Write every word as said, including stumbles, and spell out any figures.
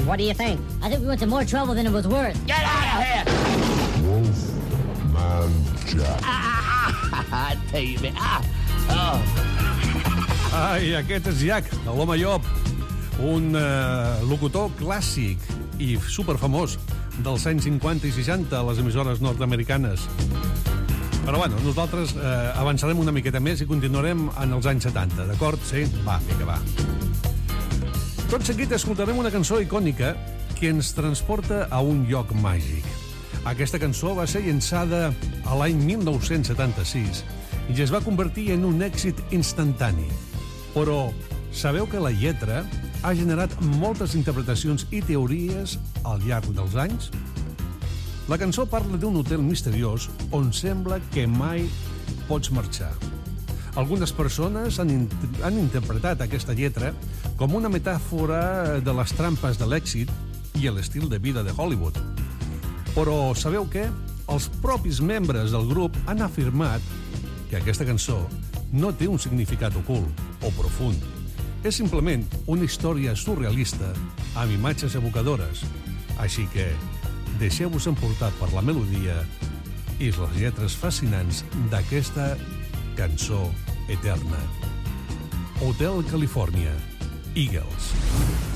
What do you think? I think we went to more trouble than it was worth. Get out of here! Wolfman Jack. Ah, ah, ah, baby. Ah, oh. Ai, aquest és Jack, l'home llop, un uh, locutor clàssic i superfamós dels anys cinquanta i seixanta a les emissores nord-americanes. Però bueno, nosaltres eh, avançarem una miqueta més i continuarem en els anys setanta, d'acord? Sí? Va, vinga, va. Tot seguit escoltarem una cançó icònica que ens transporta a un lloc màgic. Aquesta cançó va ser llançada a l'any mil nou-cents setanta-sis i es va convertir en un èxit instantani. Però sabeu que la lletra ha generat moltes interpretacions i teories al llarg dels anys? La cançó parla d'un hotel misteriós on sembla que mai pots marxar. Algunes persones han, in han interpretat aquesta lletra com una metàfora de les trampes de l'èxit i l'estil de vida de Hollywood. Però sabeu què? Els propis membres del grup han afirmat que aquesta cançó no té un significat ocult o profund. És simplement una història surrealista amb imatges evocadores. Així que deixeu-vos emportar per la melodia i les lletres fascinants d'aquesta cançó eterna. Hotel California, Eagles.